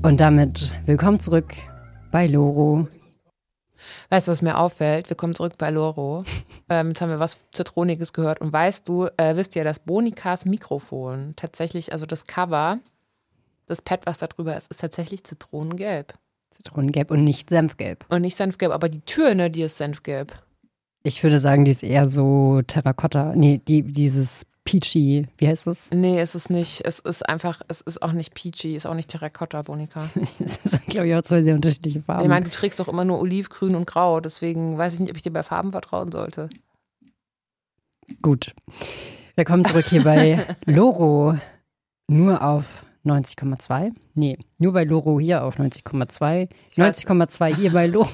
Und damit willkommen zurück bei Loro. Weißt du, was mir auffällt? Wir kommen zurück bei Loro. Jetzt haben wir was Zitroniges gehört. Und weißt du, wisst ihr, dass Bonikas Mikrofon tatsächlich, also das Cover, das Pad, was da drüber ist, ist tatsächlich zitronengelb. Zitronengelb und nicht Senfgelb. Und nicht Senfgelb, aber die Tür, ne, die ist Senfgelb. Ich würde sagen, die ist eher so Terrakotta. Nee, dieses Peachy, wie heißt es? Nee, es ist nicht. Es ist einfach, es ist auch nicht Peachy, ist auch nicht Terrakotta, Bonika. Das sind, glaube ich, auch zwei sehr unterschiedliche Farben. Ich meine, du trägst doch immer nur Olivgrün und Grau, deswegen weiß ich nicht, ob ich dir bei Farben vertrauen sollte. Gut. Wir kommen zurück hier bei Loro. Nur auf 90,2. Nee, nur bei Loro hier auf 90,2. 90,2 hier bei Loro.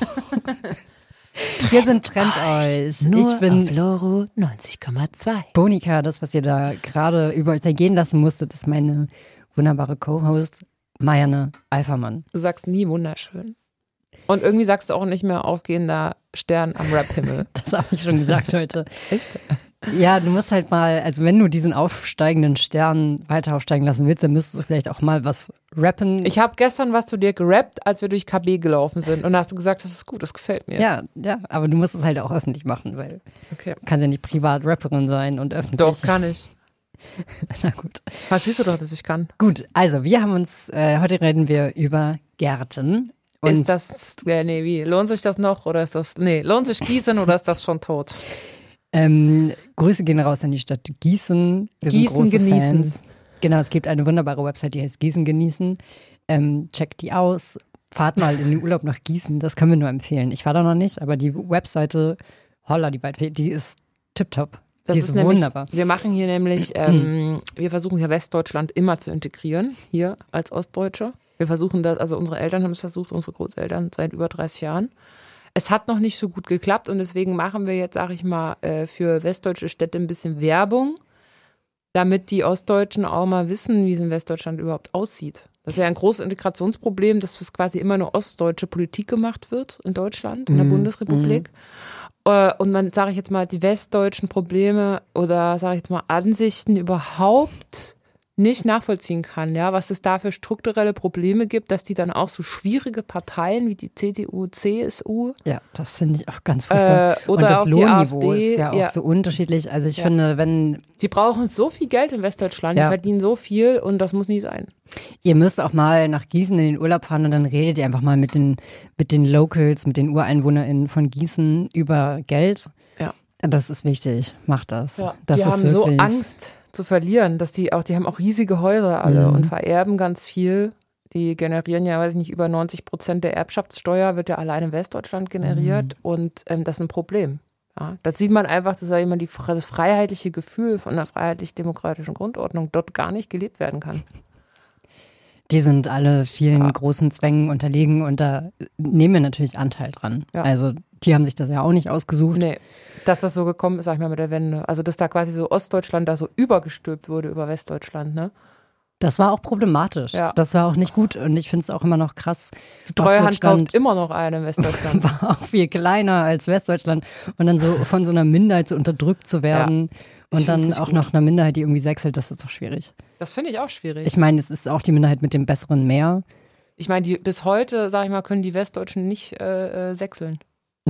Wir sind Trendeus. Nur Ich bin auf Loro 90,2. Bonika. Das, was ihr da gerade über euch ergehen lassen musstet, ist meine wunderbare Co-Host Marianne Alfermann. Du sagst nie wunderschön. Und irgendwie sagst du auch nicht mehr aufgehender Stern am Rap-Himmel. Das habe ich schon gesagt heute. Echt? Ja, du musst halt mal, also wenn du diesen aufsteigenden Stern weiter aufsteigen lassen willst, dann müsstest du vielleicht auch mal was rappen. Ich habe gestern was zu dir gerappt, als wir durch KB gelaufen sind. Und da hast du gesagt, das ist gut, das gefällt mir. Ja, aber du musst es halt auch öffentlich machen, weil du kannst ja nicht privat Rapperin sein und öffentlich. Doch, kann ich. Na gut. Was siehst du doch, dass ich kann? Gut, also wir haben uns, heute reden wir über Gärten. Und ist das, wie, lohnt sich das noch oder ist das, lohnt sich Gießen oder ist das schon tot? Grüße gehen raus an die Stadt Gießen. Wir Gießen sind große genießen. Fans. Genau, es gibt eine wunderbare Website, die heißt Gießen genießen. Checkt die aus. Fahrt mal in den Urlaub nach Gießen, das können wir nur empfehlen. Ich war da noch nicht, aber die Webseite, holla, die ist tipptopp. Die ist wunderbar. Wir machen hier nämlich, wir versuchen hier Westdeutschland immer zu integrieren, hier als Ostdeutsche. Wir versuchen das, also unsere Eltern haben es versucht, unsere Großeltern seit über 30 Jahren. Es hat noch nicht so gut geklappt und deswegen machen wir jetzt, sage ich mal, für westdeutsche Städte ein bisschen Werbung, damit die Ostdeutschen auch mal wissen, wie es in Westdeutschland überhaupt aussieht. Das ist ja ein großes Integrationsproblem, dass es quasi immer eine ostdeutsche Politik gemacht wird in Deutschland, in der Bundesrepublik. Und man, sage ich jetzt mal, die westdeutschen Probleme oder, sage ich jetzt mal, Ansichten überhaupt nicht nachvollziehen kann, ja, was es da für strukturelle Probleme gibt, dass die dann auch so schwierige Parteien wie die CDU, CSU. Ja, das finde ich auch ganz furchtbar. Oder und das auch Lohnniveau die AfD, ist ja auch so unterschiedlich. Also ich finde, wenn... Die brauchen so viel Geld in Westdeutschland, die verdienen so viel und das muss nie sein. Ihr müsst auch mal nach Gießen in den Urlaub fahren und dann redet ihr einfach mal mit den Locals, mit den UreinwohnerInnen von Gießen über Geld. Ja. Das ist wichtig. Macht das. Ja, das die ist haben wirklich so Angst zu verlieren, dass die haben auch riesige Häuser alle und vererben ganz viel. Die generieren ja, weiß ich nicht, über 90% der Erbschaftssteuer wird ja allein in Westdeutschland generiert und das ist ein Problem. Ja, das sieht man einfach, dass ja immer das freiheitliche Gefühl von einer freiheitlich-demokratischen Grundordnung dort gar nicht gelebt werden kann. Die sind alle vielen großen Zwängen unterlegen und da nehmen wir natürlich Anteil dran. Ja. Also die haben sich das ja auch nicht ausgesucht. Nee, dass das so gekommen ist, sag ich mal, mit der Wende. Also dass da quasi so Ostdeutschland da so übergestülpt wurde über Westdeutschland, ne? Das war auch problematisch. Ja. Das war auch nicht gut und ich finde es auch immer noch krass. Die Treuhand kauft immer noch eine in Westdeutschland. War auch viel kleiner als Westdeutschland und dann so von so einer Minderheit so unterdrückt zu werden und dann auch noch einer Minderheit, die irgendwie sechselt, das ist doch schwierig. Das finde ich auch schwierig. Ich meine, es ist auch die Minderheit mit dem besseren Meer. Ich meine, bis heute, sag ich mal, können die Westdeutschen nicht sechseln.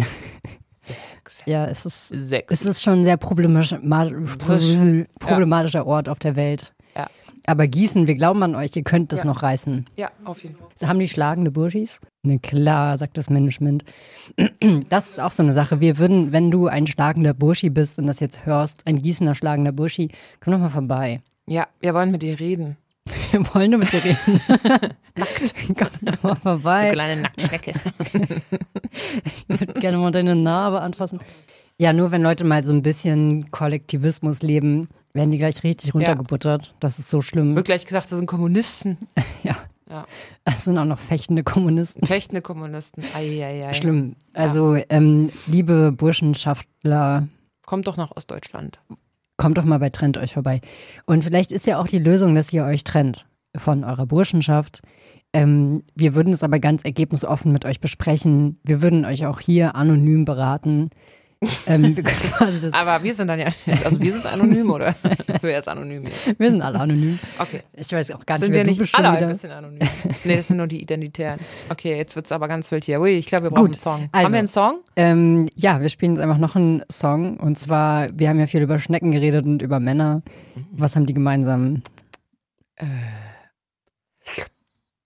Ja, es ist schon ein sehr problematischer Ort auf der Welt. Ja. Aber Gießen, wir glauben an euch, ihr könnt das noch reißen. Ja, auf jeden Fall. Haben die schlagende Burschis? Na klar, sagt das Management. Das ist auch so eine Sache. Wir würden, wenn du ein schlagender Burschi bist und das jetzt hörst, ein Gießener schlagender Burschi, komm doch mal vorbei. Ja, wir wollen mit dir reden. Wir wollen nur mit dir reden. Nackt. Komm doch mal vorbei. Eine kleine Nacktschnecke. Ich würde gerne mal deine Narbe anfassen. Ja, nur wenn Leute mal so ein bisschen Kollektivismus leben, werden die gleich richtig runtergebuttert. Ja. Das ist so schlimm. Wird gleich gesagt, das sind Kommunisten. Ja. Das sind auch noch fechtende Kommunisten. Fechtende Kommunisten. Ei. Schlimm. Also, liebe Burschenschaftler. Kommt doch nach Ostdeutschland. Kommt doch mal bei Trend euch vorbei. Und vielleicht ist ja auch die Lösung, dass ihr euch trennt von eurer Burschenschaft. Wir würden es aber ganz ergebnisoffen mit euch besprechen. Wir würden euch auch hier anonym beraten. Wir können quasi das, Aber wir sind dann ja, also wir sind anonym, oder? Wer ist anonym jetzt? wir sind alle anonym. Okay. Ich weiß auch gar nicht, Sind wer wir du nicht bist schon alle ein wieder. bisschen anonym? Nee, das sind nur die Identitären. Okay, jetzt wird es aber ganz wild hier. Ui, ich glaube, wir brauchen einen Song. Also, Haben wir einen Song? Ja, wir spielen jetzt einfach noch einen Song. Und zwar, wir haben ja viel über Schnecken geredet und über Männer. Was haben die gemeinsam?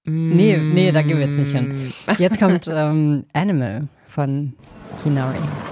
Nee, da gehen wir jetzt nicht hin. Jetzt kommt Animal von Kinari.